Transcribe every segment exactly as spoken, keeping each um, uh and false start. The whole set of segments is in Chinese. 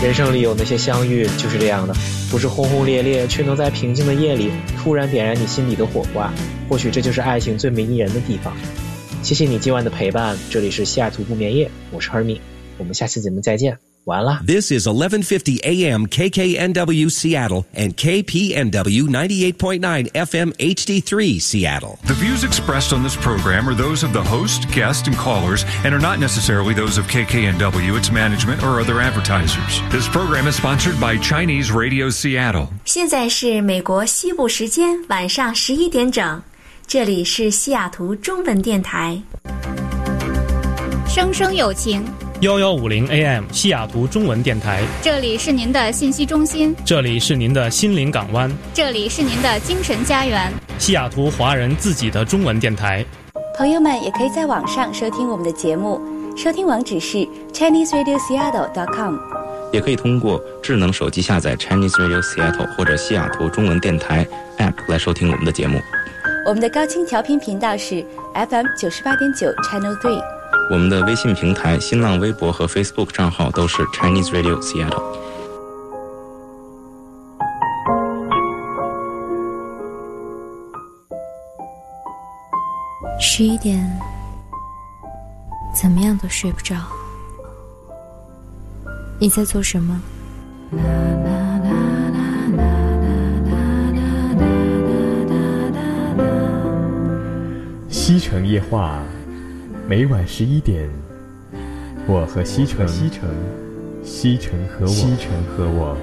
人生里有那些相遇就是这样的，不是轰轰烈烈，却能在平静的夜里突然点燃你心底的火花。或许这就是爱情最迷人的地方。谢谢你今晚的陪伴，这里是西雅图不眠夜，我是 Hermie， 我们下期节目再见，晚安啦。 This is eleven fifty A M K K N W Seattle and K P N W ninety-eight point nine F M H D three Seattle. The views expressed on this program are those of the host, guests, and callers and are not necessarily those of K K N W, its management, or other advertisers. This program is sponsored by Chinese Radio Seattle. 现在是美国西部时间晚上十一点整，这里是西雅图中文电台。 声声有情一一五零 A M 西雅图中文电台， 这里是您的信息中心， 这里是您的心灵港湾， 这里是您的精神家园， 西雅图华人自己的中文电台。 朋友们也可以在网上收听我们的节目，收听网址是 Chinese Radio Seattle dot com， 也可以通过智能手机下载 Chinese Radio Seattle 或者西雅图中文电台 App 来收听我们的节目。 我们的高清调频频道是 F M 九十八点九 Channel three。 我们的微信平台、新浪微博和 Facebook 账号都是 Chinese Radio Seattle。 十一点，怎么样都睡不着。你在做什么？ 西城夜话，每晚十一点，我和西城，西城，西城和我，西城和我。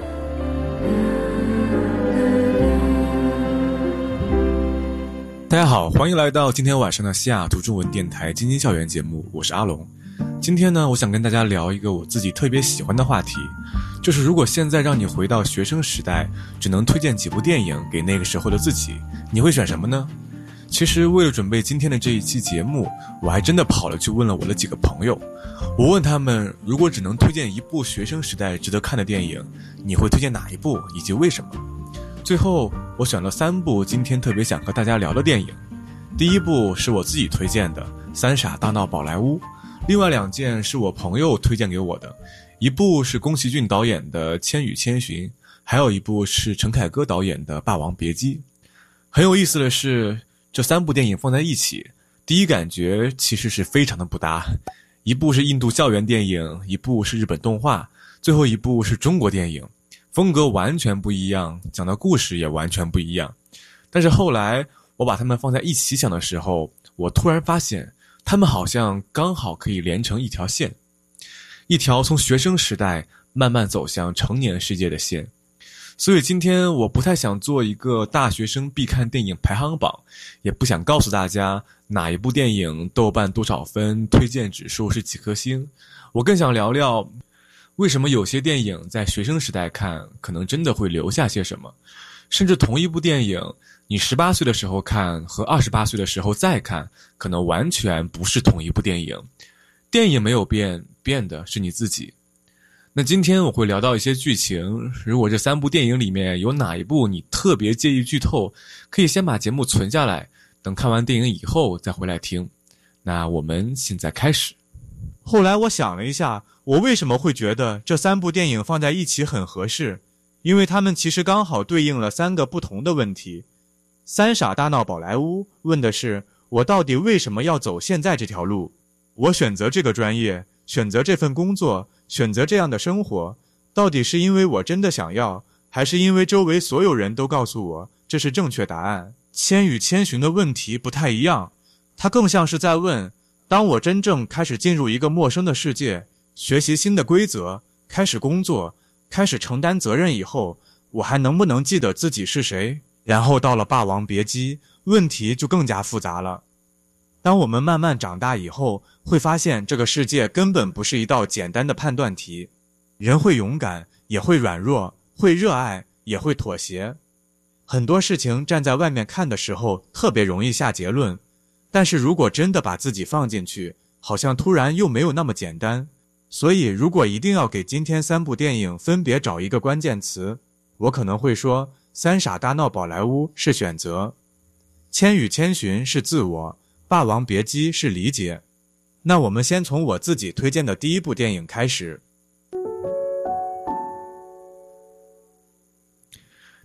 大家好，欢迎来到今天晚上的西雅图中文电台晶晶校园节目，我是阿龙。今天呢，我想跟大家聊一个我自己特别喜欢的话题，就是如果现在让你回到学生时代，只能推荐几部电影给那个时候的自己，你会选什么呢？其实为了准备今天的这一期节目，我还真的跑了去问了我的几个朋友。我问他们，如果只能推荐一部学生时代值得看的电影，你会推荐哪一部以及为什么？最后我选了三部今天特别想和大家聊的电影。第一部是我自己推荐的《三傻大闹宝莱坞》，另外两件是我朋友推荐给我的，一部是宫崎骏导演的《千与千寻》，还有一部是陈凯歌导演的《霸王别姬》。很有意思的是，这三部电影放在一起，第一感觉其实是非常的不搭。一部是印度校园电影，一部是日本动画，最后一部是中国电影，风格完全不一样，讲的故事也完全不一样。但是后来我把它们放在一起想的时候，我突然发现它们好像刚好可以连成一条线，一条从学生时代慢慢走向成年世界的线。所以今天我不太想做一个大学生必看电影排行榜，也不想告诉大家哪一部电影豆瓣多少分，推荐指数是几颗星。我更想聊聊为什么有些电影在学生时代看可能真的会留下些什么，甚至同一部电影你十八岁的时候看和二十八岁的时候再看，可能完全不是同一部电影。电影没有变，变的是你自己。那今天我会聊到一些剧情，如果这三部电影里面有哪一部你特别介意剧透，可以先把节目存下来，等看完电影以后再回来听。那我们现在开始。 后来我想了一下，我为什么会觉得这三部电影放在一起很合适，因为它们其实刚好对应了三个不同的问题。三傻大闹宝莱坞问的是我到底为什么要走现在这条路，我选择这个专业，选择这份工作，选择这样的生活，到底是因为我真的想要，还是因为周围所有人都告诉我这是正确答案？千与千寻的问题不太一样，它更像是在问，当我真正开始进入一个陌生的世界，学习新的规则，开始工作，开始承担责任以后，我还能不能记得自己是谁？然后到了霸王别姬，问题就更加复杂了。当我们慢慢长大以后，会发现这个世界根本不是一道简单的判断题。人会勇敢，也会软弱，会热爱，也会妥协。很多事情站在外面看的时候，特别容易下结论，但是如果真的把自己放进去，好像突然又没有那么简单。所以如果一定要给今天三部电影分别找一个关键词，我可能会说三傻大闹宝莱坞是选择，千与千寻是自我，霸王别姬是理解。那我们先从我自己推荐的第一部电影开始。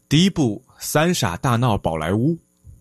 第一部《三傻大闹宝莱坞》。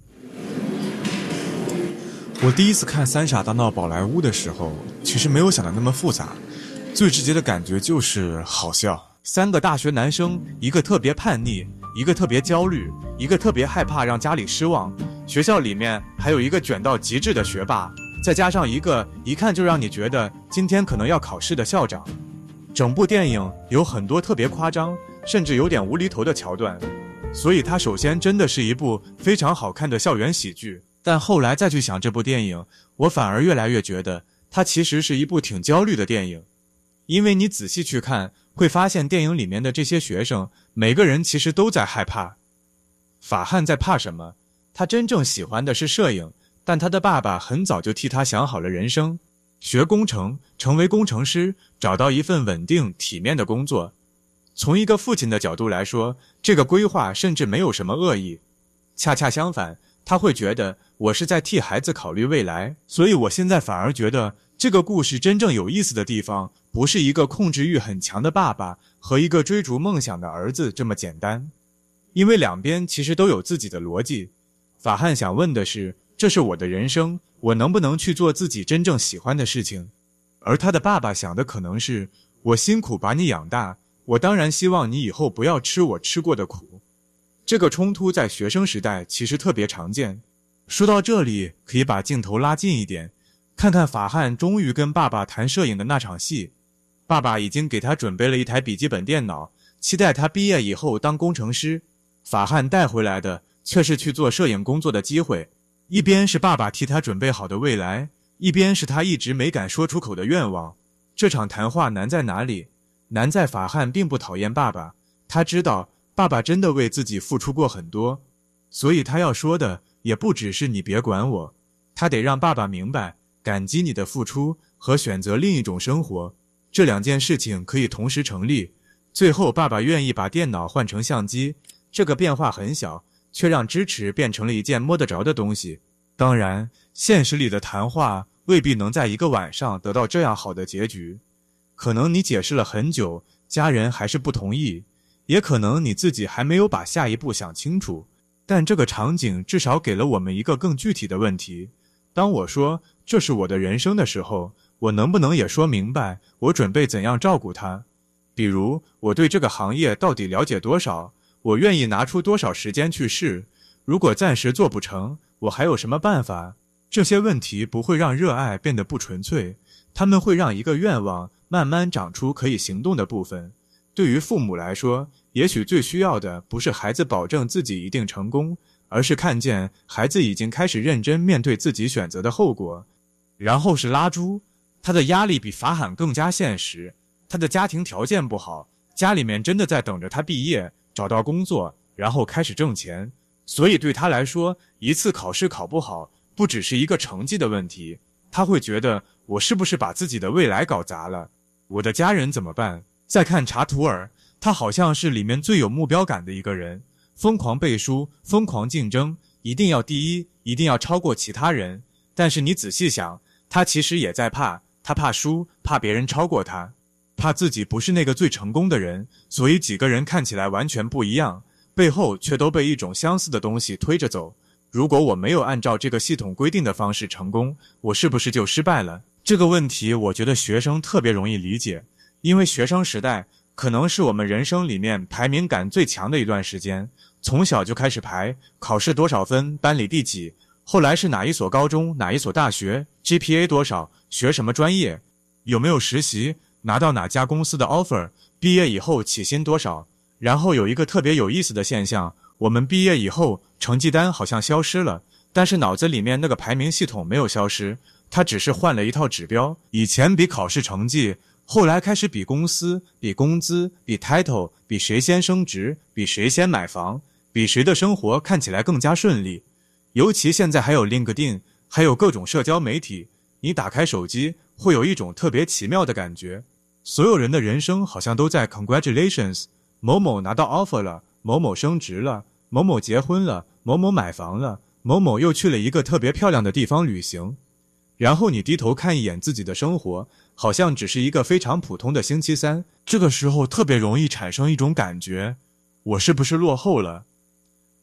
我第一次看《三傻大闹宝莱坞》的时候，其实没有想的那么复杂，最直接的感觉就是好笑。三个大学男生，一个特别叛逆，一个特别焦虑，一个特别害怕让家里失望，学校里面还有一个卷到极致的学霸，再加上一个一看就让你觉得今天可能要考试的校长。整部电影有很多特别夸张，甚至有点无厘头的桥段，所以它首先真的是一部非常好看的校园喜剧。但后来再去想这部电影，我反而越来越觉得它其实是一部挺焦虑的电影。因为你仔细去看，会发现电影里面的这些学生，每个人其实都在害怕。法汉在怕什么？他真正喜欢的是摄影，但他的爸爸很早就替他想好了人生，学工程，成为工程师，找到一份稳定体面的工作。从一个父亲的角度来说，这个规划甚至没有什么恶意。恰恰相反，他会觉得我是在替孩子考虑未来。所以我现在反而觉得这个故事真正有意思的地方，不是一个控制欲很强的爸爸和一个追逐梦想的儿子这么简单。因为两边其实都有自己的逻辑。法汉想问的是，这是我的人生，我能不能去做自己真正喜欢的事情？而他的爸爸想的可能是，我辛苦把你养大，我当然希望你以后不要吃我吃过的苦。这个冲突在学生时代其实特别常见。说到这里，可以把镜头拉近一点，看看法汉终于跟爸爸谈摄影的那场戏。爸爸已经给他准备了一台笔记本电脑，期待他毕业以后当工程师。法汉带回来的却是去做摄影工作的机会。一边是爸爸替他准备好的未来，一边是他一直没敢说出口的愿望。这场谈话难在哪里？难在法汉并不讨厌爸爸，他知道爸爸真的为自己付出过很多，所以他要说的也不只是你别管我，他得让爸爸明白，感激你的付出和选择另一种生活，这两件事情可以同时成立。最后爸爸愿意把电脑换成相机，这个变化很小，却让支持变成了一件摸得着的东西。当然，现实里的谈话未必能在一个晚上得到这样好的结局，可能你解释了很久，家人还是不同意，也可能你自己还没有把下一步想清楚。但这个场景至少给了我们一个更具体的问题。当我说这是我的人生的时候，我能不能也说明白我准备怎样照顾它？比如我对这个行业到底了解多少，我愿意拿出多少时间去试，如果暂时做不成，我还有什么办法？这些问题不会让热爱变得不纯粹，它们会让一个愿望慢慢长出可以行动的部分。对于父母来说，也许最需要的不是孩子保证自己一定成功，而是看见孩子已经开始认真面对自己选择的后果。然后是拉朱，他的压力比法罕更加现实，他的家庭条件不好，家里面真的在等着他毕业，找到工作，然后开始挣钱。所以对他来说，一次考试考不好，不只是一个成绩的问题，他会觉得我是不是把自己的未来搞砸了？我的家人怎么办？再看查图尔，他好像是里面最有目标感的一个人，疯狂背书，疯狂竞争，一定要第一，一定要超过其他人。但是你仔细想，他其实也在怕，他怕输，怕别人超过他，怕自己不是那个最成功的人，所以几个人看起来完全不一样，背后却都被一种相似的东西推着走。如果我没有按照这个系统规定的方式成功，我是不是就失败了？这个问题我觉得学生特别容易理解，因为学生时代可能是我们人生里面排名感最强的一段时间，从小就开始排，考试多少分，班里第几，后来是哪一所高中，哪一所大学， G P A 多少，学什么专业，有没有实习，拿到哪家公司的 offer， 毕业以后起薪多少。然后有一个特别有意思的现象，我们毕业以后成绩单好像消失了，但是脑子里面那个排名系统没有消失，它只是换了一套指标。以前比考试成绩，后来开始比公司，比工资，比 title， 比谁先升职，比谁先买房，比谁的生活看起来更加顺利。尤其现在还有 LinkedIn， 还有各种社交媒体，你打开手机会有一种特别奇妙的感觉，所有人的人生好像都在 congratulations， 某某拿到 offer 了，某某升职了，某某结婚了，某某买房了，某某又去了一个特别漂亮的地方旅行。然后你低头看一眼自己的生活，好像只是一个非常普通的星期三，这个时候特别容易产生一种感觉，我是不是落后了？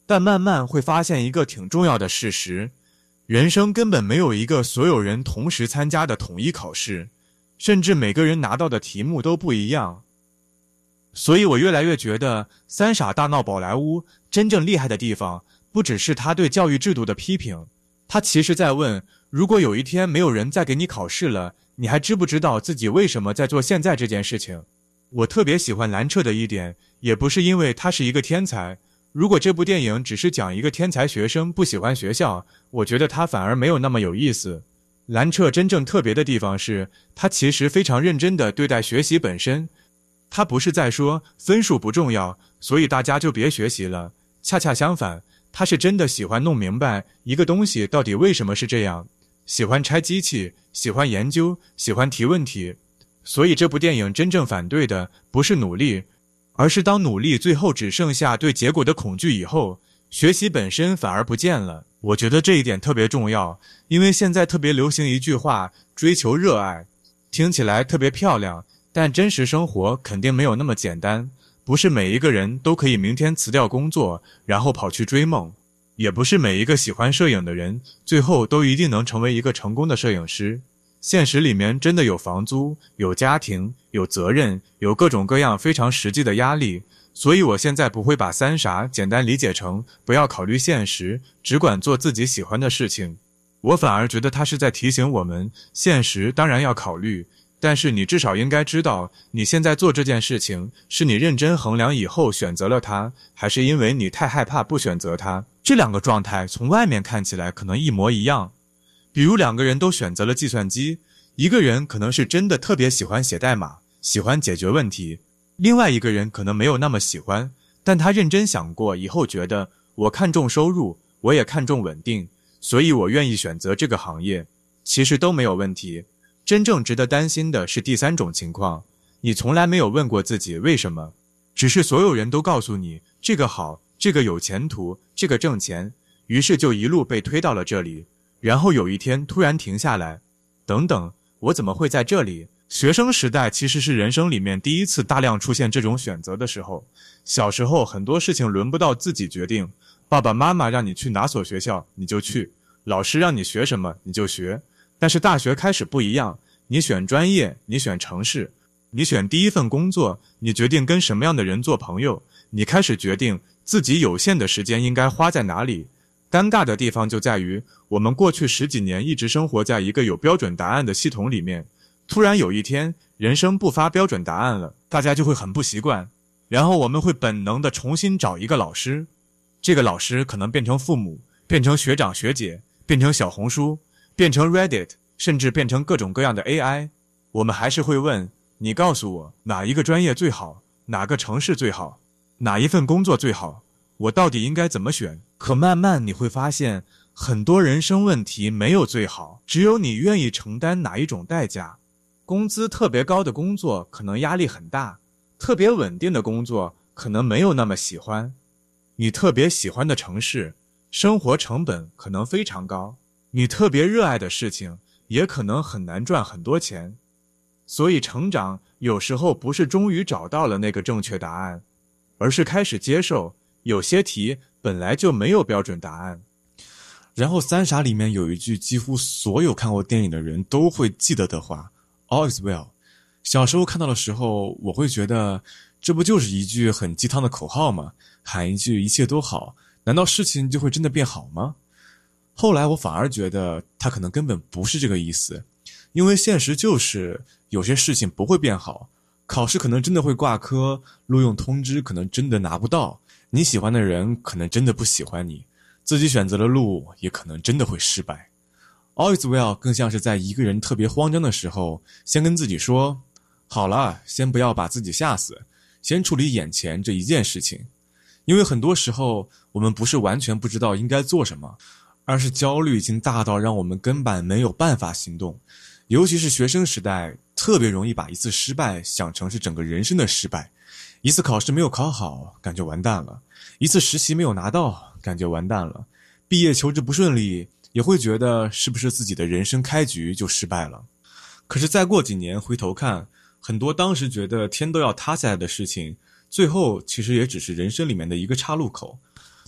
但慢慢会发现一个挺重要的事实，人生根本没有一个所有人同时参加的统一考试，甚至每个人拿到的题目都不一样。所以我越来越觉得三傻大闹宝莱坞真正厉害的地方，不只是他对教育制度的批评，他其实在问，如果有一天没有人再给你考试了，你还知不知道自己为什么在做现在这件事情？我特别喜欢兰彻的一点，也不是因为他是一个天才，如果这部电影只是讲一个天才学生不喜欢学校，我觉得他反而没有那么有意思。兰彻真正特别的地方是，他其实非常认真地对待学习本身，他不是在说分数不重要，所以大家就别学习了，恰恰相反，他是真的喜欢弄明白一个东西到底为什么是这样，喜欢拆机器，喜欢研究，喜欢提问题。所以这部电影真正反对的不是努力，而是当努力最后只剩下对结果的恐惧以后，学习本身反而不见了。我觉得这一点特别重要，因为现在特别流行一句话，追求热爱，听起来特别漂亮，但真实生活肯定没有那么简单，不是每一个人都可以明天辞掉工作，然后跑去追梦，也不是每一个喜欢摄影的人，最后都一定能成为一个成功的摄影师。现实里面真的有房租，有家庭，有责任，有各种各样非常实际的压力，所以我现在不会把三傻简单理解成不要考虑现实，只管做自己喜欢的事情。我反而觉得他是在提醒我们，现实当然要考虑，但是你至少应该知道，你现在做这件事情，是你认真衡量以后选择了它，还是因为你太害怕不选择它。这两个状态从外面看起来可能一模一样。比如两个人都选择了计算机，一个人可能是真的特别喜欢写代码，喜欢解决问题，另外一个人可能没有那么喜欢，但他认真想过以后觉得，我看重收入，我也看重稳定，所以我愿意选择这个行业，其实都没有问题。真正值得担心的是第三种情况，你从来没有问过自己为什么，只是所有人都告诉你这个好，这个有前途，这个挣钱，于是就一路被推到了这里，然后有一天突然停下来，等等，我怎么会在这里？学生时代其实是人生里面第一次大量出现这种选择的时候。小时候很多事情轮不到自己决定，爸爸妈妈让你去哪所学校你就去，老师让你学什么你就学。但是大学开始不一样，你选专业，你选城市，你选第一份工作，你决定跟什么样的人做朋友，你开始决定自己有限的时间应该花在哪里。尴尬的地方就在于，我们过去十几年一直生活在一个有标准答案的系统里面，突然有一天人生不发标准答案了，大家就会很不习惯，然后我们会本能的重新找一个老师，这个老师可能变成父母，变成学长学姐，变成小红书，变成 Reddit， 甚至变成各种各样的 A I。 我们还是会问，你告诉我哪一个专业最好，哪个城市最好，哪一份工作最好，我到底应该怎么选？可慢慢你会发现，很多人生问题没有最好，只有你愿意承担哪一种代价。工资特别高的工作可能压力很大，特别稳定的工作可能没有那么喜欢，你特别喜欢的城市，生活成本可能非常高，你特别热爱的事情也可能很难赚很多钱。所以成长有时候不是终于找到了那个正确答案，而是开始接受有些题本来就没有标准答案。 然后三傻里面有一句几乎所有看过电影的人都会记得的话， All is well。 小时候看到的时候，我会觉得这不就是一句很鸡汤的口号吗？喊一句一切都好，难道事情就会真的变好吗？后来我反而觉得他可能根本不是这个意思，因为现实就是有些事情不会变好，考试可能真的会挂科，录用通知可能真的拿不到，你喜欢的人可能真的不喜欢你，自己选择的路也可能真的会失败。 All is well 更像是在一个人特别慌张的时候，先跟自己说，好了，先不要把自己吓死，先处理眼前这一件事情。因为很多时候我们不是完全不知道应该做什么，而是焦虑已经大到让我们根本没有办法行动。尤其是学生时代，特别容易把一次失败想成是整个人生的失败。一次考试没有考好，感觉完蛋了；一次实习没有拿到，感觉完蛋了；毕业求职不顺利，也会觉得是不是自己的人生开局就失败了。可是再过几年回头看，很多当时觉得天都要塌下来的事情，最后其实也只是人生里面的一个岔路口。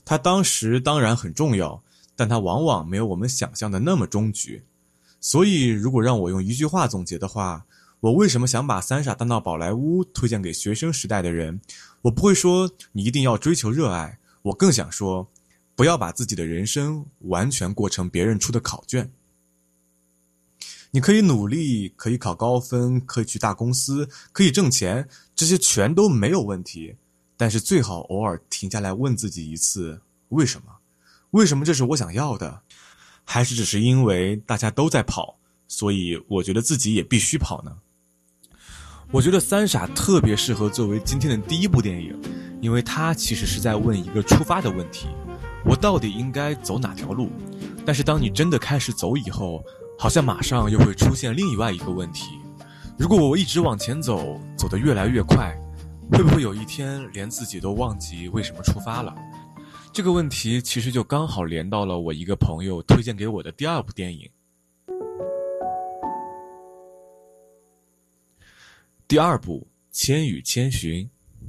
它当时当然很重要，但它往往没有我们想象的那么终局。所以如果让我用一句话总结的话，我为什么想把三傻大闹宝莱坞推荐给学生时代的人，我不会说你一定要追求热爱，我更想说不要把自己的人生完全过成别人出的考卷。你可以努力，可以考高分，可以去大公司，可以挣钱，这些全都没有问题，但是最好偶尔停下来问自己一次，为什么？为什么这是我想要的？还是只是因为大家都在跑，所以我觉得自己也必须跑呢？我觉得三傻特别适合作为今天的第一部电影，因为它其实是在问一个出发的问题，我到底应该走哪条路？但是当你真的开始走以后，好像马上又会出现另外一个问题，如果我一直往前走，走得越来越快，会不会有一天连自己都忘记为什么出发了？这个问题其实就刚好连到了我一个朋友推荐给我的第二部电影。第二部《千与千寻》。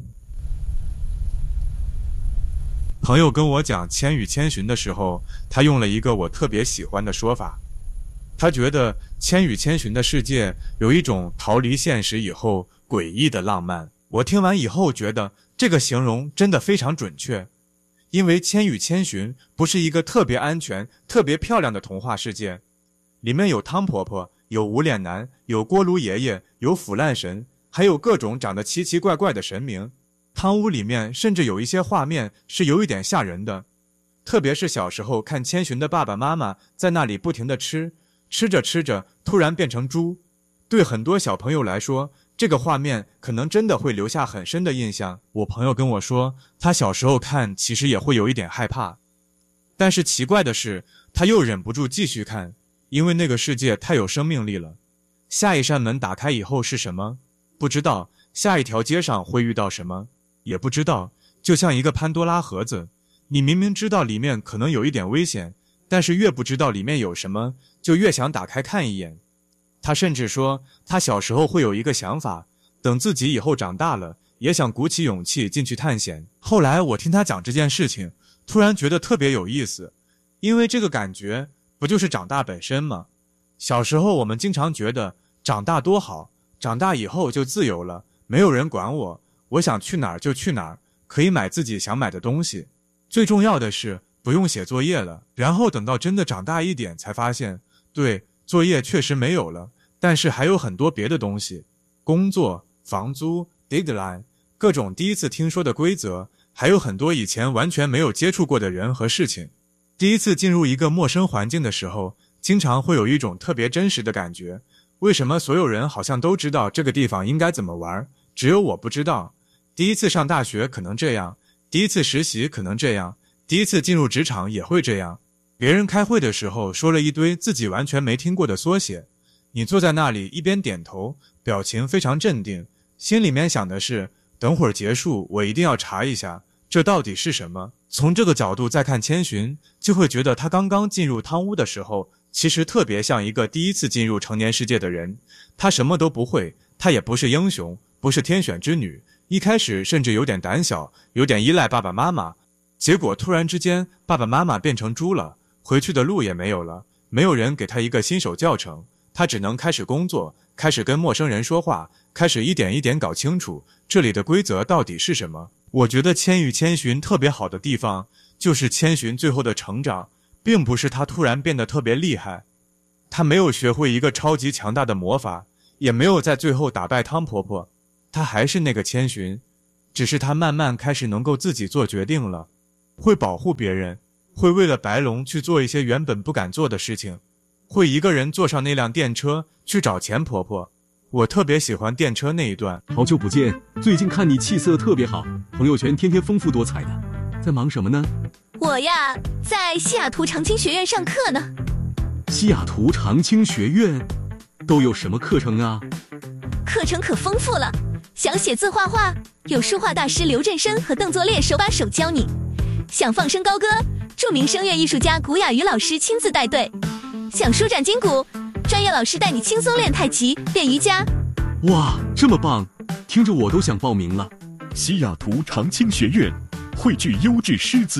朋友跟我讲《千与千寻》的时候，他用了一个我特别喜欢的说法。他觉得《千与千寻》的世界有一种逃离现实以后诡异的浪漫。我听完以后觉得这个形容真的非常准确，因为《千与千寻》不是一个特别安全、特别漂亮的童话世界，里面有汤婆婆，有无脸男，有锅炉爷爷，有腐烂神，还有各种长得奇奇怪怪的神明。汤屋里面甚至有一些画面是有一点吓人的，特别是小时候看千寻的爸爸妈妈在那里不停地吃，吃着吃着突然变成猪。对很多小朋友来说，这个画面可能真的会留下很深的印象。我朋友跟我说，他小时候看其实也会有一点害怕，但是奇怪的是他又忍不住继续看，因为那个世界太有生命力了。下一扇门打开以后是什么？不知道。下一条街上会遇到什么？也不知道。就像一个潘多拉盒子，你明明知道里面可能有一点危险，但是越不知道里面有什么，就越想打开看一眼。他甚至说，他小时候会有一个想法，等自己以后长大了，也想鼓起勇气进去探险。后来我听他讲这件事情，突然觉得特别有意思，因为这个感觉不就是长大本身吗？小时候我们经常觉得长大多好，长大以后就自由了，没有人管我，我想去哪儿就去哪儿，可以买自己想买的东西。最重要的是不用写作业了。然后等到真的长大一点才发现，对，作业确实没有了，但是还有很多别的东西，工作、房租、deadline， 各种第一次听说的规则，还有很多以前完全没有接触过的人和事情。第一次进入一个陌生环境的时候，经常会有一种特别真实的感觉，为什么所有人好像都知道这个地方应该怎么玩，只有我不知道？第一次上大学可能这样，第一次实习可能这样，第一次进入职场也会这样。别人开会的时候说了一堆自己完全没听过的缩写，你坐在那里一边点头，表情非常镇定，心里面想的是，等会儿结束我一定要查一下这到底是什么。从这个角度再看千寻，就会觉得他刚刚进入汤屋的时候，其实特别像一个第一次进入成年世界的人。他什么都不会，他也不是英雄，不是天选之女，一开始甚至有点胆小，有点依赖爸爸妈妈。结果突然之间爸爸妈妈变成猪了，回去的路也没有了，没有人给他一个新手教程，他只能开始工作，开始跟陌生人说话，开始一点一点搞清楚这里的规则到底是什么。我觉得千与千寻特别好的地方，就是千寻最后的成长，并不是他突然变得特别厉害，他没有学会一个超级强大的魔法，也没有在最后打败汤婆婆，他还是那个千寻，只是他慢慢开始能够自己做决定了，会保护别人，会为了白龙去做一些原本不敢做的事情，会一个人坐上那辆电车去找钱婆婆。我特别喜欢电车那一段。 好久不见，最近看你气色特别好，朋友圈天天丰富多彩的，在忙什么呢？ 我呀，在西雅图长青学院上课呢。 西雅图长青学院都有什么课程啊？ 课程可丰富了，想写字画画，有书画大师刘振生和邓作烈手把手教你；想放声高歌，著名声乐艺术家古雅瑜老师亲自带队；想舒展筋骨，专业老师带你轻松练太极、练瑜伽。 哇，这么棒，听着我都想报名了。 西雅图长青学院汇聚优质师资，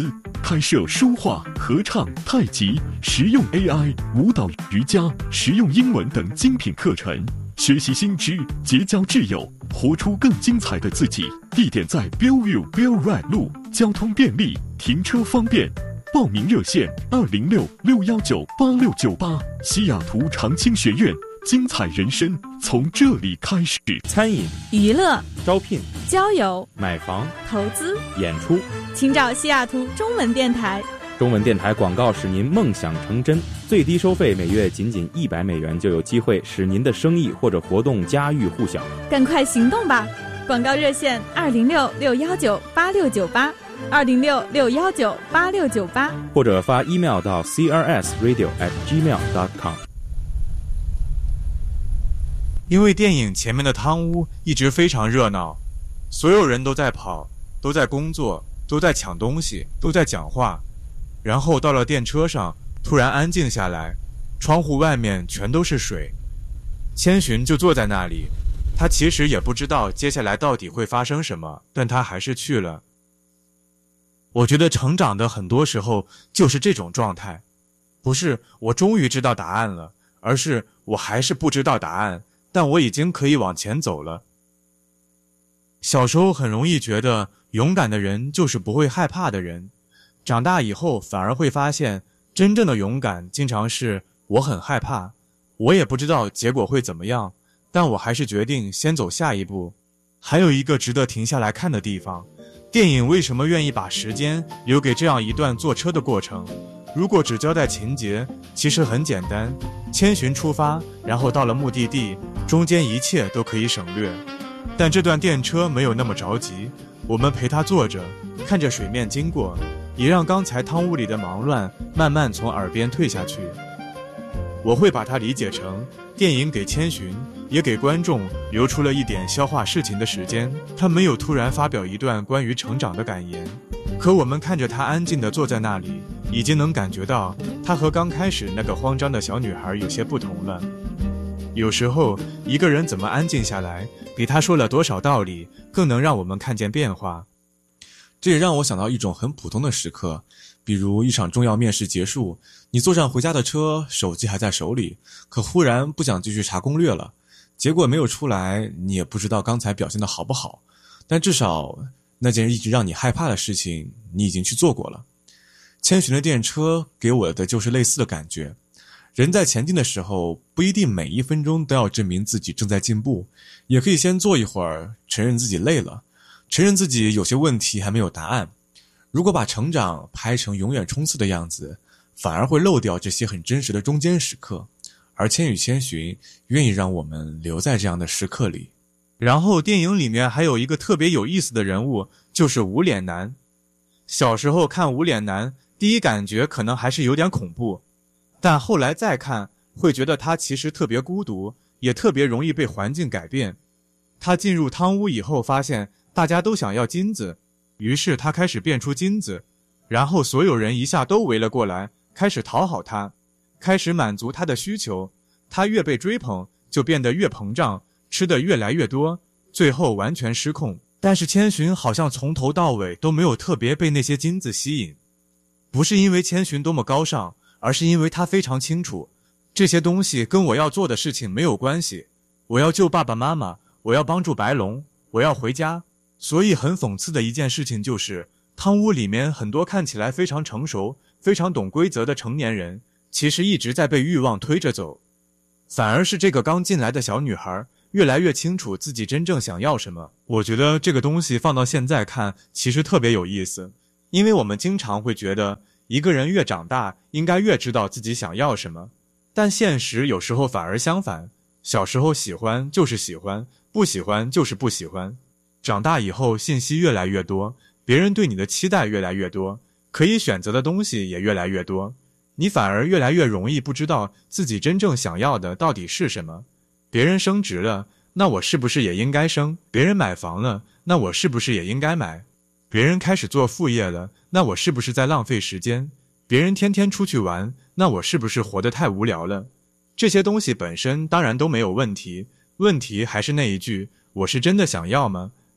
开设书画、合唱、太极、实用 A I、舞蹈、瑜伽、实用英文等精品课程，学习新知，结交挚友，活出更精彩的自己。地点在 Bellevue Bell Ride 路，交通便利，停车方便。报名热线二零六六幺九八六九八。西雅图长青学院，精彩人生从这里开始。 餐饮、 娱乐、 招聘、 交友、 买房、 投资、 演出， 请找西雅图中文电台。 中文电台广告使您梦想成真，最低收费每月仅仅一百美元，就有机会使您的生意或者活动家喻户晓。 赶快行动吧！广告热线二零六六幺九八六九八。二零六六幺九八六九八， 或者发 email 到 c r s radio at gmail dot com。 因为电影前面的汤屋一直非常热闹，所有人都在跑，都在工作，都在抢东西，都在讲话。然后到了电车上，突然安静下来，窗户外面全都是水。千寻就坐在那里，他其实也不知道接下来到底会发生什么，但他还是去了。我觉得成长的很多时候就是这种状态，不是我终于知道答案了，而是我还是不知道答案，但我已经可以往前走了。小时候很容易觉得勇敢的人就是不会害怕的人，长大以后反而会发现，真正的勇敢经常是我很害怕，我也不知道结果会怎么样，但我还是决定先走下一步。还有一个值得停下来看的地方，电影为什么愿意把时间留给这样一段坐车的过程？如果只交代情节，其实很简单，千寻出发，然后到了目的地，中间一切都可以省略。但这段电车没有那么着急，我们陪他坐着，看着水面经过，也让刚才汤屋里的忙乱慢慢从耳边退下去。我会把它理解成电影给千寻也给观众留出了一点消化事情的时间，他没有突然发表一段关于成长的感言，可我们看着他安静地坐在那里，已经能感觉到他和刚开始那个慌张的小女孩有些不同了。有时候一个人怎么安静下来，比他说了多少道理更能让我们看见变化。 这也让我想到一种很普通的时刻，比如一场重要面试结束，你坐上回家的车，手机还在手里，可忽然不想继续查攻略了，结果没有出来，你也不知道刚才表现的好不好，但至少那件一直让你害怕的事情你已经去做过了。千寻的电车给我的就是类似的感觉，人在前进的时候不一定每一分钟都要证明自己正在进步，也可以先坐一会儿，承认自己累了，承认自己有些问题还没有答案。如果把成长拍成永远冲刺的样子，反而会漏掉这些很真实的中间时刻，而千与千寻愿意让我们留在这样的时刻里。 然后电影里面还有一个特别有意思的人物，就是无脸男。小时候看无脸男，第一感觉可能还是有点恐怖，但后来再看，会觉得他其实特别孤独，也特别容易被环境改变。他进入汤屋以后，发现大家都想要金子，于是他开始变出金子，然后所有人一下都围了过来，开始讨好他，开始满足他的需求。他越被追捧，就变得越膨胀，吃得越来越多，最后完全失控。但是千寻好像从头到尾都没有特别被那些金子吸引，不是因为千寻多么高尚，而是因为他非常清楚，这些东西跟我要做的事情没有关系。我要救爸爸妈妈，我要帮助白龙，我要回家。所以很讽刺的一件事情就是，汤屋里面很多看起来非常成熟、非常懂规则的成年人，其实一直在被欲望推着走。反而是这个刚进来的小女孩，越来越清楚自己真正想要什么。我觉得这个东西放到现在看，其实特别有意思。因为我们经常会觉得，一个人越长大，应该越知道自己想要什么。但现实有时候反而相反，小时候喜欢就是喜欢，不喜欢就是不喜欢。长大以后，信息越来越多，别人对你的期待越来越多，可以选择的东西也越来越多，你反而越来越容易不知道自己真正想要的到底是什么。别人升职了，那我是不是也应该升？别人买房了，那我是不是也应该买？别人开始做副业了，那我是不是在浪费时间？别人天天出去玩，那我是不是活得太无聊了？这些东西本身当然都没有问题，问题还是那一句，我是真的想要吗？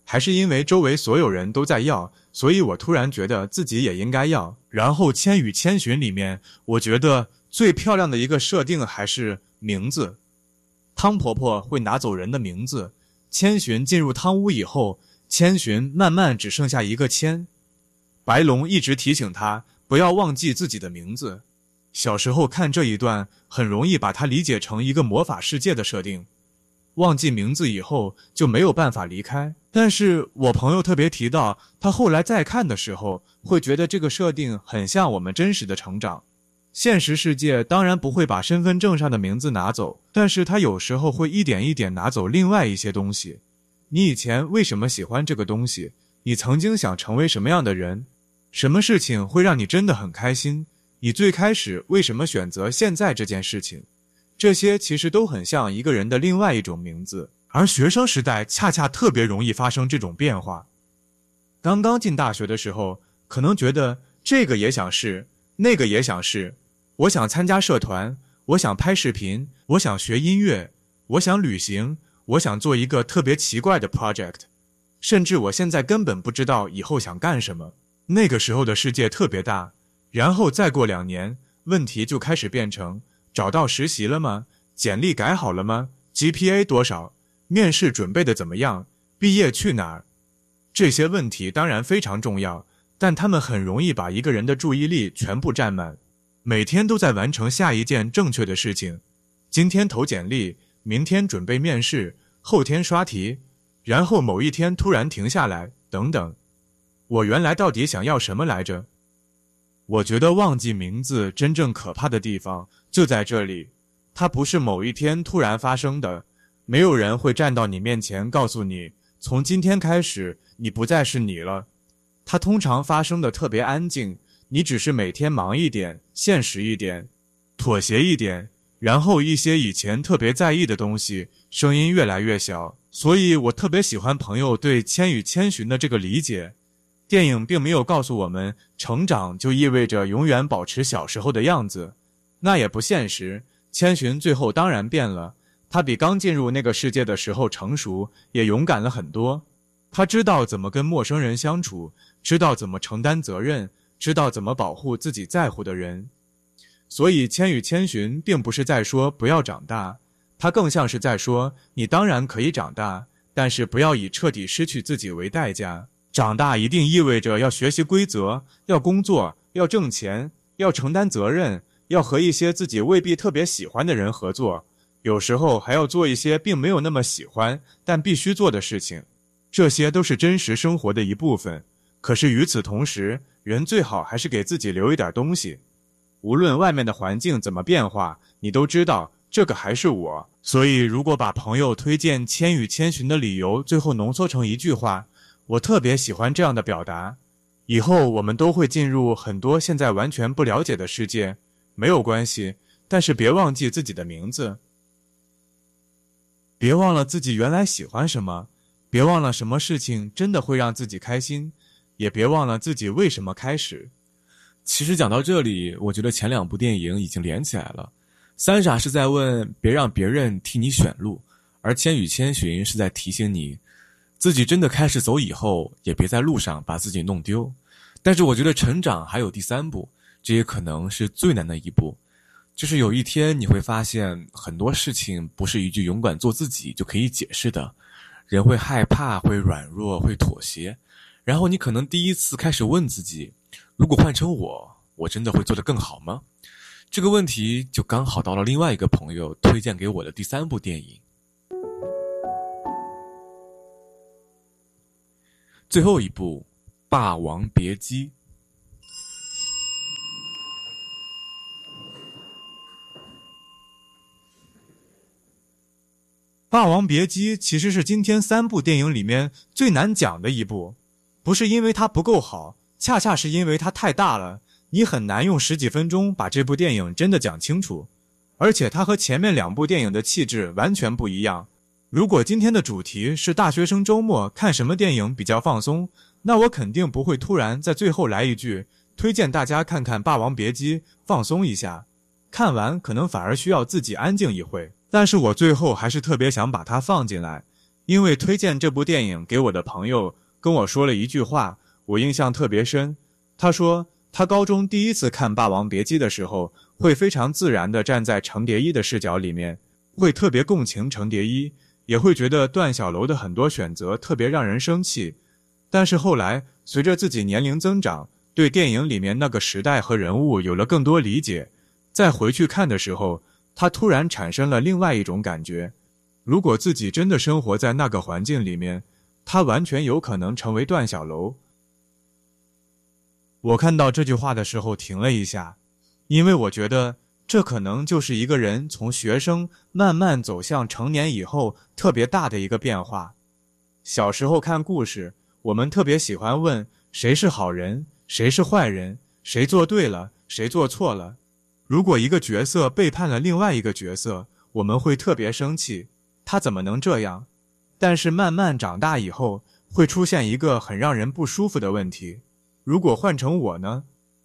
还是因为周围所有人都在要，所以我突然觉得自己也应该要。然后《千与千寻》里面，我觉得最漂亮的一个设定还是名字。汤婆婆会拿走人的名字，千寻进入汤屋以后，千寻慢慢只剩下一个千。白龙一直提醒他不要忘记自己的名字。小时候看这一段，很容易把它理解成一个魔法世界的设定，忘记名字以后就没有办法离开。但是我朋友特别提到，他后来再看的时候，会觉得这个设定很像我们真实的成长。现实世界当然不会把身份证上的名字拿走，但是他有时候会一点一点拿走另外一些东西。你以前为什么喜欢这个东西？你曾经想成为什么样的人？什么事情会让你真的很开心？你最开始为什么选择现在这件事情？这些其实都很像一个人的另外一种名字，而学生时代恰恰特别容易发生这种变化。刚刚进大学的时候，可能觉得这个也想试，那个也想试，我想参加社团，我想拍视频，我想学音乐，我想旅行，我想做一个特别奇怪的 project， 甚至我现在根本不知道以后想干什么。那个时候的世界特别大，然后再过两年，问题就开始变成找到实习了吗？简历改好了吗？ G P A 多少？面试准备的怎么样？毕业去哪儿？这些问题当然非常重要，但他们很容易把一个人的注意力全部占满，每天都在完成下一件正确的事情，今天投简历，明天准备面试，后天刷题，然后某一天突然停下来，等等。我原来到底想要什么来着？我觉得忘记名字真正可怕的地方就在这里，它不是某一天突然发生的，没有人会站到你面前告诉你，从今天开始你不再是你了。它通常发生的特别安静，你只是每天忙一点，现实一点，妥协一点，然后一些以前特别在意的东西，声音越来越小。所以我特别喜欢朋友对《千与千寻》的这个理解。电影并没有告诉我们，成长就意味着永远保持小时候的样子，那也不现实。千寻最后当然变了，他比刚进入那个世界的时候成熟，也勇敢了很多。他知道怎么跟陌生人相处，知道怎么承担责任，知道怎么保护自己在乎的人。所以《千与千寻》并不是在说不要长大，它更像是在说，你当然可以长大，但是不要以彻底失去自己为代价。长大一定意味着要学习规则，要工作，要挣钱，要承担责任，要和一些自己未必特别喜欢的人合作，有时候还要做一些并没有那么喜欢但必须做的事情。这些都是真实生活的一部分，可是与此同时，人最好还是给自己留一点东西。无论外面的环境怎么变化，你都知道这个还是我。所以如果把朋友推荐《千与千寻》的理由最后浓缩成一句话，我特别喜欢这样的表达：以后我们都会进入很多现在完全不了解的世界，没有关系，但是别忘记自己的名字，别忘了自己原来喜欢什么，别忘了什么事情真的会让自己开心，也别忘了自己为什么开始。 其实讲到这里，我觉得前两部电影已经连起来了。三傻是在问别让别人替你选路，而千与千寻是在提醒你，自己真的开始走以后，也别在路上把自己弄丢。但是我觉得成长还有第三步，这也可能是最难的一步，就是有一天你会发现，很多事情不是一句勇敢做自己就可以解释的。人会害怕，会软弱，会妥协，然后你可能第一次开始问自己，如果换成我，我真的会做得更好吗？这个问题就刚好到了另外一个朋友推荐给我的第三部电影。最后一部《霸王别姬》。《 霸王别姬》其实是今天三部电影里面最难讲的一部，不是因为它不够好，恰恰是因为它太大了，你很难用十几分钟把这部电影真的讲清楚，而且它和前面两部电影的气质完全不一样。如果今天的主题是大学生周末看什么电影比较放松，那我肯定不会突然在最后来一句推荐大家看看《霸王别姬》，放松一下，看完可能反而需要自己安静一会。但是我最后还是特别想把它放进来， 因为推荐这部电影给我的朋友跟我说了一句话，我印象特别深。他说他高中第一次看《霸王别姬》的时候，会非常自然地站在程蝶衣的视角里面，会特别共情程蝶衣，也会觉得段小楼的很多选择特别让人生气。但是后来随着自己年龄增长，对电影里面那个时代和人物有了更多理解，再回去看的时候，他突然产生了另外一种感觉，如果自己真的生活在那个环境里面，他完全有可能成为段小楼。我看到这句话的时候停了一下，因为我觉得这可能就是一个人从学生慢慢走向成年以后特别大的一个变化。小时候看故事，我们特别喜欢问谁是好人，谁是坏人，谁做对了，谁做错了。如果一个角色背叛了另外一个角色，我们会特别生气，他怎么能这样？但是慢慢长大以后，会出现一个很让人不舒服的问题，如果换成我呢？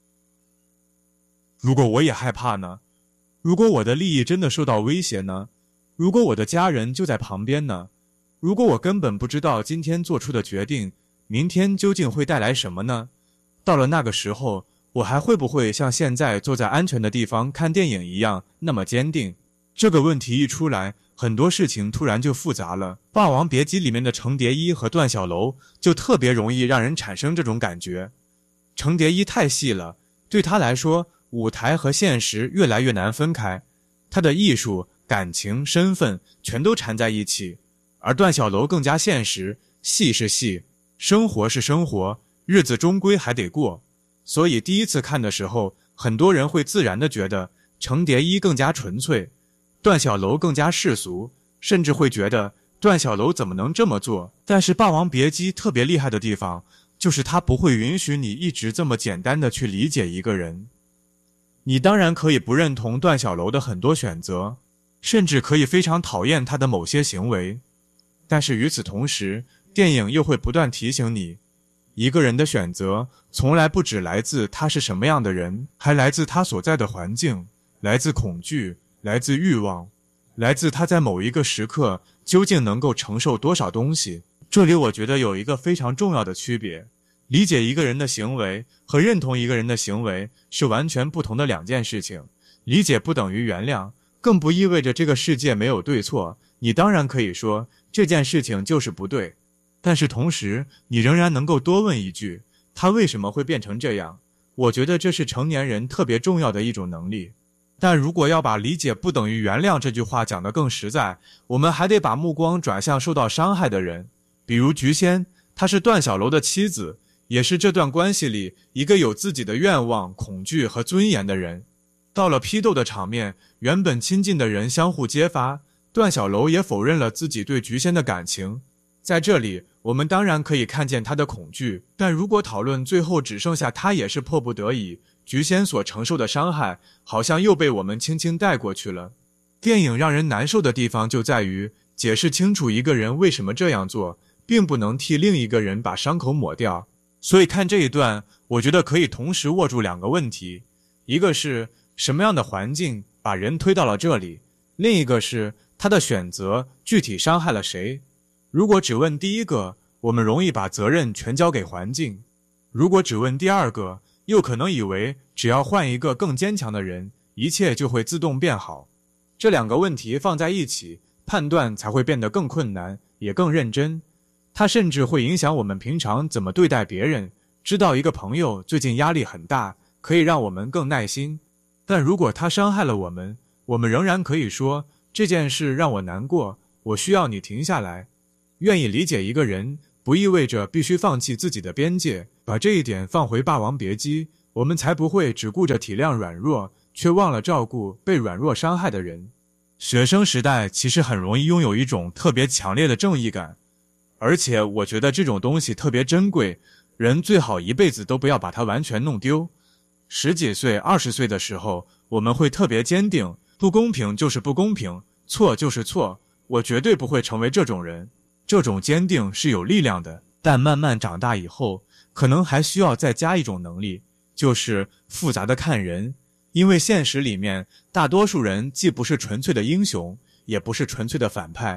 如果我也害怕呢？如果我的利益真的受到威胁呢？如果我的家人就在旁边呢？如果我根本不知道今天做出的决定，明天究竟会带来什么呢？到了那个时候，我还会不会像现在坐在安全的地方看电影一样那么坚定？这个问题一出来，很多事情突然就复杂了。《霸王别姬》里面的程蝶衣和段小楼就特别容易让人产生这种感觉。程蝶衣太细了，对他来说，舞台和现实越来越难分开，他的艺术、感情、身份全都缠在一起。而段小楼更加现实，戏是戏，生活是生活，日子终归还得过。所以第一次看的时候，很多人会自然地觉得程蝶衣更加纯粹，段小楼更加世俗，甚至会觉得段小楼怎么能这么做。但是《霸王别姬》特别厉害的地方，就是它不会允许你一直这么简单地去理解一个人。你当然可以不认同段小楼的很多选择，甚至可以非常讨厌他的某些行为，但是与此同时，电影又会不断提醒你，一个人的选择从来不只来自他是什么样的人，还来自他所在的环境，来自恐惧，来自欲望，来自他在某一个时刻究竟能够承受多少东西。这里我觉得有一个非常重要的区别，理解一个人的行为和认同一个人的行为是完全不同的两件事情。理解不等于原谅，更不意味着这个世界没有对错，你当然可以说这件事情就是不对，但是同时你仍然能够多问一句，他为什么会变成这样？我觉得这是成年人特别重要的一种能力。但如果要把理解不等于原谅这句话讲得更实在，我们还得把目光转向受到伤害的人。比如菊仙，她是段小楼的妻子，也是这段关系里一个有自己的愿望、恐惧和尊严的人。到了批斗的场面，原本亲近的人相互揭发，段小楼也否认了自己对菊仙的感情。在这里，我们当然可以看见他的恐惧，但如果讨论最后只剩下他也是迫不得已，菊仙所承受的伤害好像又被我们轻轻带过去了。电影让人难受的地方就在于解释清楚一个人为什么这样做，并不能替另一个人把伤口抹掉。所以看这一段，我觉得可以同时握住两个问题，一个是什么样的环境把人推到了这里，另一个是他的选择具体伤害了谁。如果只问第一个，我们容易把责任全交给环境；如果只问第二个，又可能以为只要换一个更坚强的人，一切就会自动变好。这两个问题放在一起，判断才会变得更困难，也更认真。它甚至会影响我们平常怎么对待别人。知道一个朋友最近压力很大，可以让我们更耐心。但如果他伤害了我们，我们仍然可以说，这件事让我难过，我需要你停下来。愿意理解一个人，不意味着必须放弃自己的边界。把这一点放回《霸王别姬》，我们才不会只顾着体谅软弱，却忘了照顾被软弱伤害的人。学生时代其实很容易拥有一种特别强烈的正义感，而且我觉得这种东西特别珍贵，人最好一辈子都不要把它完全弄丢。十几岁、二十岁的时候，我们会特别坚定，不公平就是不公平，错就是错，我绝对不会成为这种人。这种坚定是有力量的，但慢慢长大以后，可能还需要再加一种能力，就是复杂的看人。因为现实里面，大多数人既不是纯粹的英雄，也不是纯粹的反派。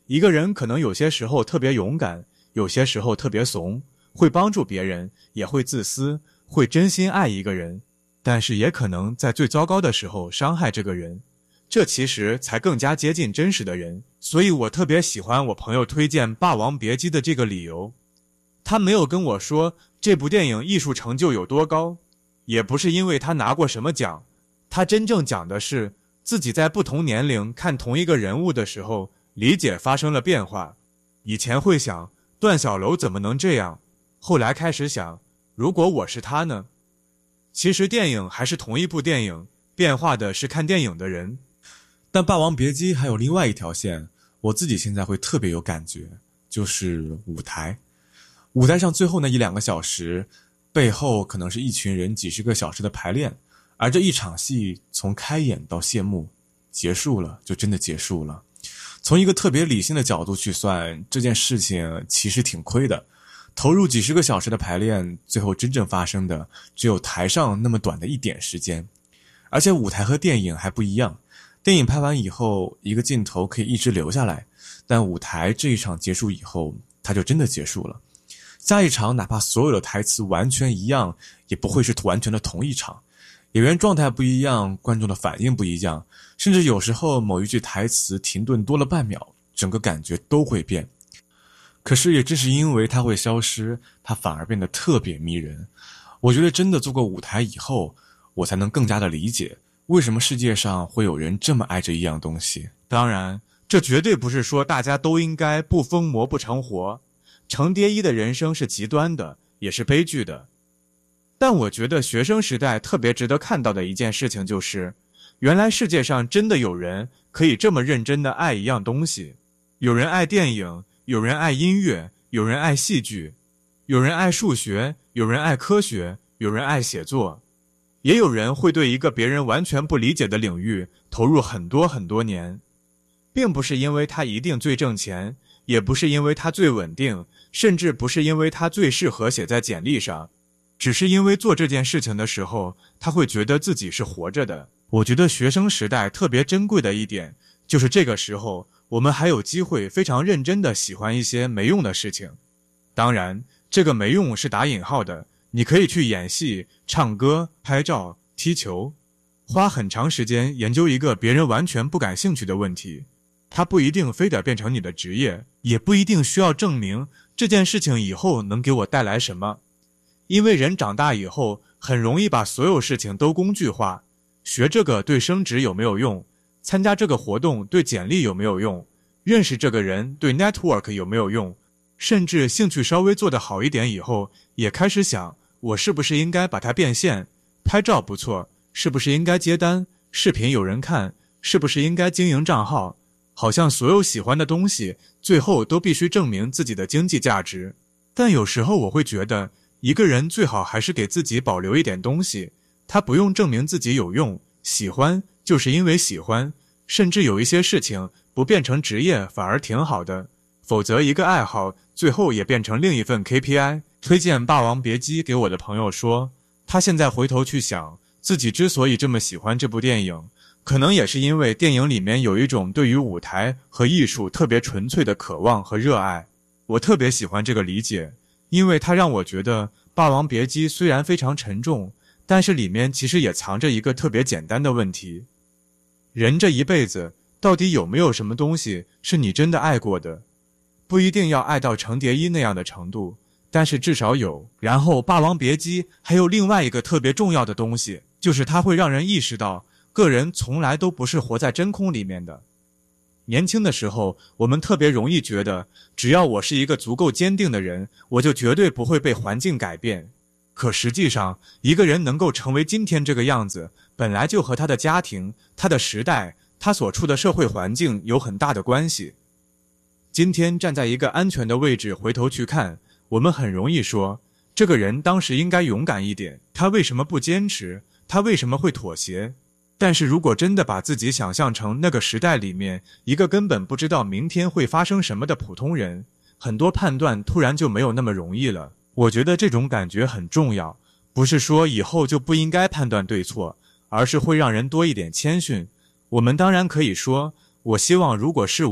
一个人可能有些时候特别勇敢，有些时候特别怂，会帮助别人，也会自私，会真心爱一个人，但是也可能在最糟糕的时候伤害这个人。这其实才更加接近真实的人。所以我特别喜欢我朋友推荐《霸王别姬》的这个理由。他没有跟我说这部电影艺术成就有多高，也不是因为他拿过什么奖，他真正讲的是自己在不同年龄看同一个人物的时候，理解发生了变化。以前会想段小楼怎么能这样，后来开始想如果我是他呢？其实电影还是同一部电影，变化的是看电影的人。 但《霸王别姬》还有另外一条线，我自己现在会特别有感觉，就是舞台。舞台上最后那一两个小时，背后可能是一群人几十个小时的排练，而这一场戏从开演到谢幕，结束了就真的结束了。从一个特别理性的角度去算，这件事情其实挺亏的。投入几十个小时的排练，最后真正发生的只有台上那么短的一点时间。而且舞台和电影还不一样，电影拍完以后，一个镜头可以一直留下来，但舞台这一场结束以后，它就真的结束了。下一场哪怕所有的台词完全一样，也不会是完全的同一场。演员状态不一样，观众的反应不一样，甚至有时候某一句台词停顿多了半秒，整个感觉都会变。可是也正是因为它会消失，它反而变得特别迷人。我觉得真的做过舞台以后，我才能更加的理解为什么世界上会有人这么爱这一样东西。 当然，这绝对不是说大家都应该不疯魔不成活，程蝶衣的人生是极端的，也是悲剧的。但我觉得学生时代特别值得看到的一件事情就是，原来世界上真的有人可以这么认真的爱一样东西。有人爱电影，有人爱音乐，有人爱戏剧，有人爱数学，有人爱科学，有人爱写作，也有人会对一个别人完全不理解的领域投入很多很多年，并不是因为他一定最挣钱，也不是因为他最稳定，甚至不是因为他最适合写在简历上，只是因为做这件事情的时候，他会觉得自己是活着的。我觉得学生时代特别珍贵的一点，就是这个时候我们还有机会非常认真地喜欢一些没用的事情。当然，这个没用是打引号的，你可以去演戏、唱歌、拍照、踢球，花很长时间研究一个别人完全不感兴趣的问题。它不一定非得变成你的职业，也不一定需要证明这件事情以后能给我带来什么。因为人长大以后，很容易把所有事情都工具化。学这个对升职有没有用？参加这个活动对简历有没有用？认识这个人对 network 有没有用？甚至兴趣稍微做得好一点以后，也开始想，我是不是应该把它变现？拍照不错，是不是应该接单？视频有人看，是不是应该经营账号？好像所有喜欢的东西，最后都必须证明自己的经济价值。但有时候我会觉得，一个人最好还是给自己保留一点东西，他不用证明自己有用，喜欢就是因为喜欢，甚至有一些事情不变成职业反而挺好的，否则一个爱好最后也变成另一份 K P I。 推荐《霸王别姬》给我的朋友说，他现在回头去想，自己之所以这么喜欢这部电影，可能也是因为电影里面有一种对于舞台和艺术特别纯粹的渴望和热爱。我特别喜欢这个理解，因为它让我觉得《霸王别姬》虽然非常沉重，但是里面其实也藏着一个特别简单的问题。人这一辈子到底有没有什么东西是你真的爱过的？不一定要爱到程蝶衣那样的程度，但是至少有。然后《霸王别姬》还有另外一个特别重要的东西，就是它会让人意识到，个人从来都不是活在真空里面的。年轻的时候，我们特别容易觉得，只要我是一个足够坚定的人，我就绝对不会被环境改变。可实际上，一个人能够成为今天这个样子，本来就和他的家庭、他的时代、他所处的社会环境有很大的关系。今天站在一个安全的位置回头去看，我们很容易说，这个人当时应该勇敢一点，他为什么不坚持？他为什么会妥协？但是如果真的把自己想象成那个时代里面一个根本不知道明天会发生什么的普通人，很多判断突然就没有那么容易了。我觉得这种感觉很重要，不是说以后就不应该判断对错，而是会让人多一点谦逊。我们当然可以说，我希望如果是我，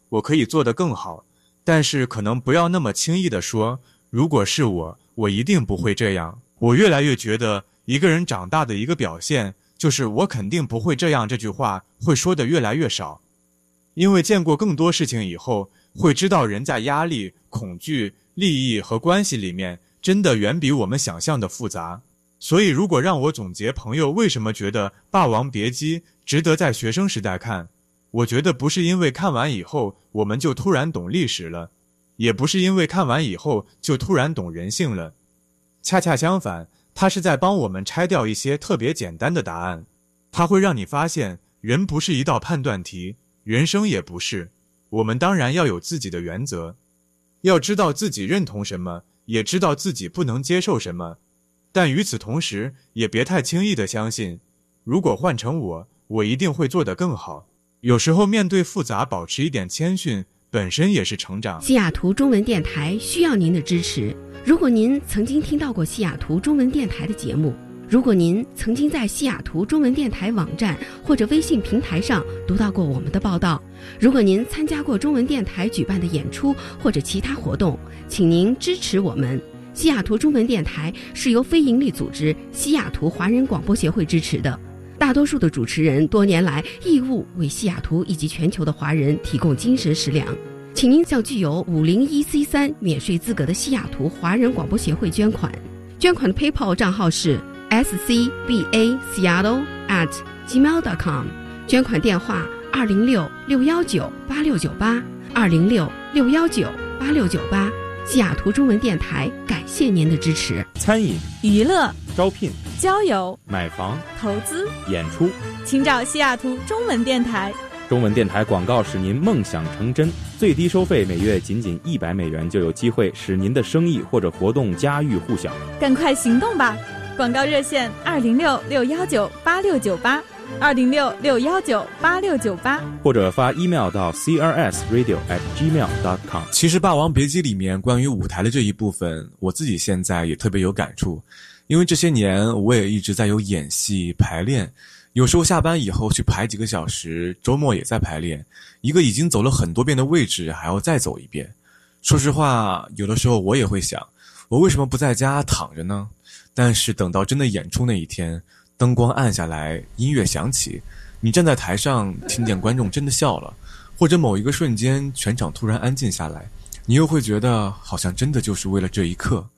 我可以做得更好，但是可能不要那么轻易地说，如果是我，我一定不会这样。我越来越觉得，一个人长大的一个表现，就是我肯定不会这样这句话会说得越来越少。因为见过更多事情以后，会知道人在压力、恐惧、利益和关系里面，真的远比我们想象的复杂。所以如果让我总结朋友为什么觉得《霸王别姬》值得在学生时代看，我觉得不是因为看完以后我们就突然懂历史了，也不是因为看完以后就突然懂人性了。恰恰相反，它是在帮我们拆掉一些特别简单的答案。它会让你发现，人不是一道判断题，人生也不是。我们当然要有自己的原则，要知道自己认同什么，也知道自己不能接受什么。但与此同时，也别太轻易地相信，如果换成我，我一定会做得更好。有时候面对复杂，保持一点谦逊，本身也是成长。 西雅图中文电台需要您的支持。如果您曾经听到过西雅图中文电台的节目，如果您曾经在西雅图中文电台网站或者微信平台上读到过我们的报道，如果您参加过中文电台举办的演出或者其他活动，请您支持我们。西雅图中文电台是由非营利组织西雅图华人广播协会支持的，大多数的主持人多年来义务为西雅图以及全球的华人提供精神食粮。请您向具有五零一 C 三 免税资格的西雅图华人广播协会捐款，捐款的 PayPal 账号是 s c b a seattle at gmail dot com， 捐款电话二零六六一九八六九八二零六六一九八六九八。西雅图中文电台感谢您的支持。 餐饮、 娱乐、 招聘、 交友、 买房、 投资、 演出， 请找西雅图中文电台。 中文电台广告使您梦想成真，最低收费每月仅仅一百美元，就有机会使您的生意或者活动家喻户晓。 赶快行动吧！广告热线二零六六一九八六九八二零六六一九八六九八， 或者发 email 到 c r s radio at gmail dot com。 其实《霸王别姬》里面关于舞台的这一部分，我自己现在也特别有感触，因为这些年我也一直在有演戏排练，有时候下班以后去排几个小时，周末也在排练，一个已经走了很多遍的位置还要再走一遍。说实话，有的时候我也会想，我为什么不在家躺着呢？但是等到真的演出那一天，灯光暗下来，音乐响起，你站在台上听见观众真的笑了，或者某一个瞬间全场突然安静下来，你又会觉得好像真的就是为了这一刻。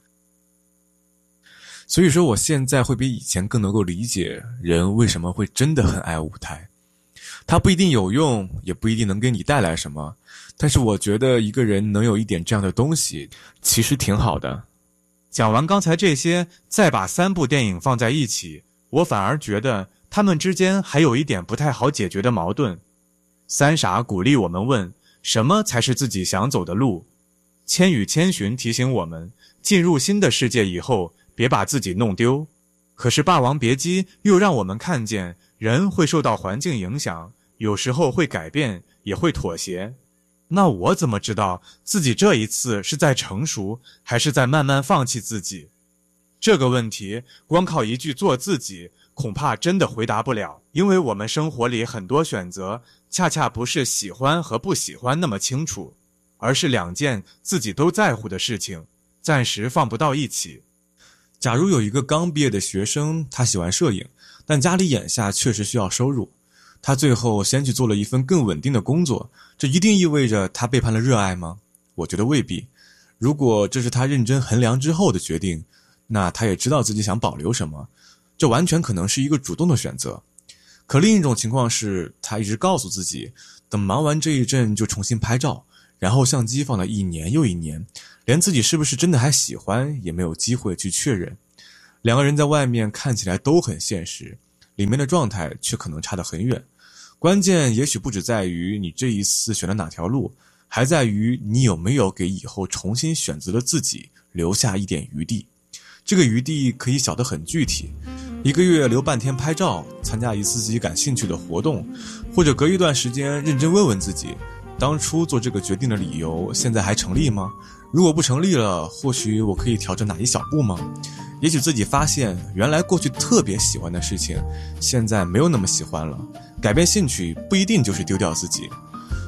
所以说我现在会比以前更能够理解人为什么会真的很爱舞台。它不一定有用，也不一定能给你带来什么，但是我觉得一个人能有一点这样的东西其实挺好的。 讲完刚才这些，再把三部电影放在一起，我反而觉得他们之间还有一点不太好解决的矛盾。三傻鼓励我们问，什么才是自己想走的路？千与千寻提醒我们，进入新的世界以后，别把自己弄丢。可是《霸王别姬》又让我们看见，人会受到环境影响，有时候会改变，也会妥协。那我怎么知道自己这一次是在成熟，还是在慢慢放弃自己？这个问题，光靠一句做自己，恐怕真的回答不了。因为我们生活里很多选择，恰恰不是喜欢和不喜欢那么清楚，而是两件自己都在乎的事情，暂时放不到一起。 假如有一个刚毕业的学生，他喜欢摄影，但家里眼下确实需要收入，他最后先去做了一份更稳定的工作，这一定意味着他背叛了热爱吗？我觉得未必。如果这是他认真衡量之后的决定，那他也知道自己想保留什么，这完全可能是一个主动的选择。可另一种情况是，他一直告诉自己，等忙完这一阵就重新拍照，然后相机放了一年又一年，连自己是不是真的还喜欢也没有机会去确认。两个人在外面看起来都很现实，里面的状态却可能差得很远。关键也许不只在于你这一次选了哪条路，还在于你有没有给以后重新选择的自己留下一点余地。这个余地可以小得很具体，一个月留半天拍照，参加一次自己感兴趣的活动，或者隔一段时间认真问问自己，当初做这个决定的理由现在还成立吗？如果不成立了，或许我可以调整哪一小步吗？也许自己发现原来过去特别喜欢的事情现在没有那么喜欢了，改变兴趣不一定就是丢掉自己。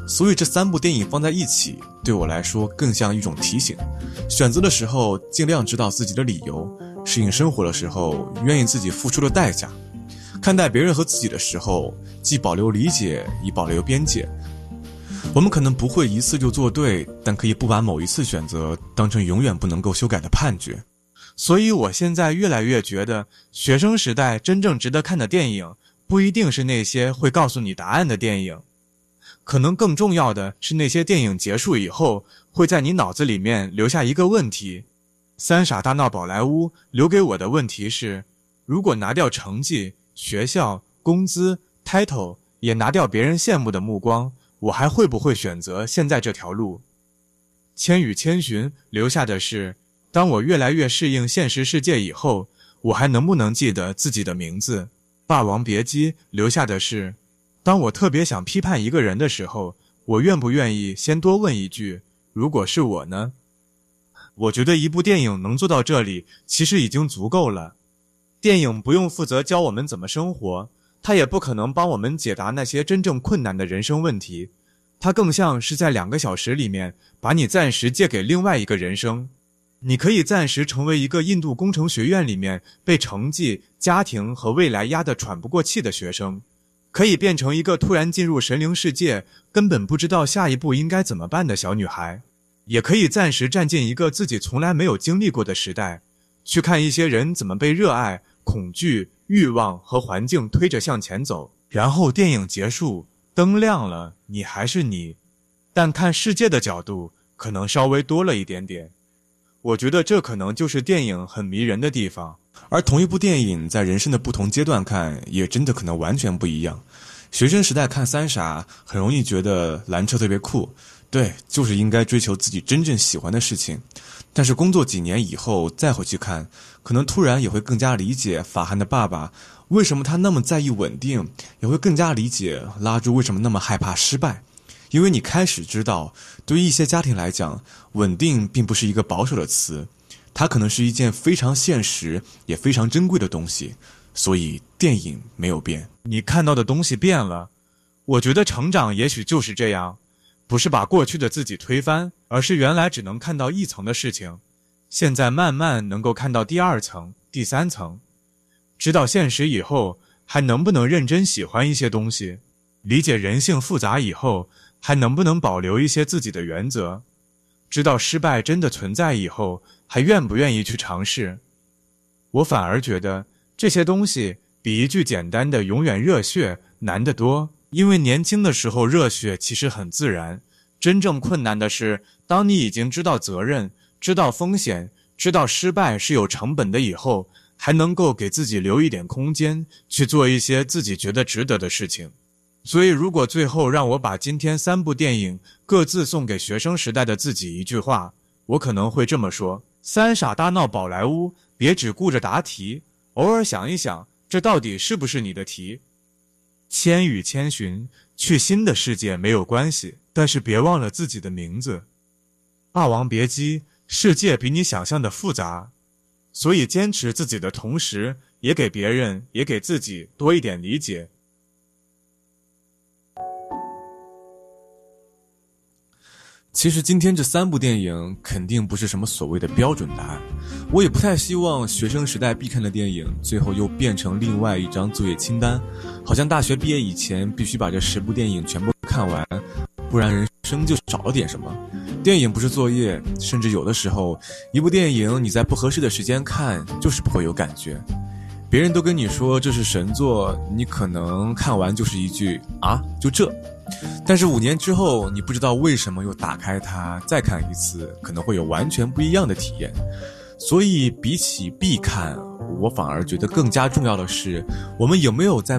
所以这三部电影放在一起，对我来说更像一种提醒。选择的时候尽量知道自己的理由，适应生活的时候愿意自己付出的代价，看待别人和自己的时候既保留理解，亦保留边界。我们可能不会一次就做对，但可以不把某一次选择当成永远不能够修改的判决。 所以我现在越来越觉得，学生时代真正值得看的电影，不一定是那些会告诉你答案的电影，可能更重要的是那些电影结束以后，会在你脑子里面留下一个问题。三傻大闹宝莱坞留给我的问题是，如果拿掉成绩、学校、工资、title， 也拿掉别人羡慕的目光，我还会不会选择现在这条路？千与千寻留下的是，当我越来越适应现实世界以后，我还能不能记得自己的名字？霸王别姬留下的是，当我特别想批判一个人的时候，我愿不愿意先多问一句，如果是我呢？我觉得一部电影能做到这里，其实已经足够了。电影不用负责教我们怎么生活，它也不可能帮我们解答那些真正困难的人生问题，它更像是在两个小时里面把你暂时借给另外一个人生。你可以暂时成为一个印度工程学院里面被成绩、家庭和未来压得喘不过气的学生，可以变成一个突然进入神灵世界根本不知道下一步应该怎么办的小女孩，也可以暂时站进一个自己从来没有经历过的时代，去看一些人怎么被热爱、恐惧、欲望和环境推着向前走。然后电影结束，灯亮了，你还是你，但看世界的角度可能稍微多了一点点。我觉得这可能就是电影很迷人的地方。 而同一部电影在人生的不同阶段看，也真的可能完全不一样。学生时代看三傻，很容易觉得拦车特别酷，对，就是应该追求自己真正喜欢的事情。但是工作几年以后再回去看，可能突然也会更加理解法汉的爸爸为什么他那么在意稳定，也会更加理解拉朱为什么那么害怕失败。因为你开始知道，对于一些家庭来讲，稳定并不是一个保守的词，它可能是一件非常现实也非常珍贵的东西。所以电影没有变， 你看到的东西变了。我觉得成长也许就是这样，不是把过去的自己推翻，而是原来只能看到一层的事情，现在慢慢能够看到第二层、第三层。知道现实以后，还能不能认真喜欢一些东西？理解人性复杂以后，还能不能保留一些自己的原则？知道失败真的存在以后，还愿不愿意去尝试？我反而觉得这些东西比一句简单的永远热血难得多。因为年轻的时候热血其实很自然，真正困难的是当你已经知道责任、知道风险、知道失败是有成本的以后，还能够给自己留一点空间去做一些自己觉得值得的事情。所以如果最后让我把今天三部电影各自送给学生时代的自己一句话，我可能会这么说：三傻大闹宝莱坞，别只顾着答题，偶尔想一想，这到底是不是你的题？千与千寻，去新的世界没有关系，但是别忘了自己的名字。霸王别姬，世界比你想象的复杂，所以坚持自己的同时，也给别人，也给自己多一点理解。 其实今天这三部电影肯定不是什么所谓的标准答案，我也不太希望学生时代必看的电影最后又变成另外一张作业清单，好像大学毕业以前必须把这十部电影全部看完，不然人生就少了点什么。电影不是作业，甚至有的时候一部电影你在不合适的时间看就是不会有感觉。别人都跟你说这是神作，你可能看完就是一句啊就这，但是五年之后你不知道为什么又打开它再看一次，可能会有完全不一样的体验。所以比起必看，我反而觉得更加重要的是我们有没有在